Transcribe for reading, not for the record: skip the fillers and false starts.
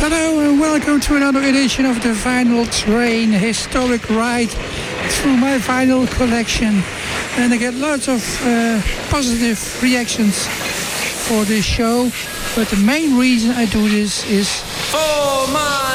Hello and welcome to another edition of the Vinyl Train, a historic ride through my vinyl collection. And I get lots of positive reactions for this show. But the main reason I do this is... For my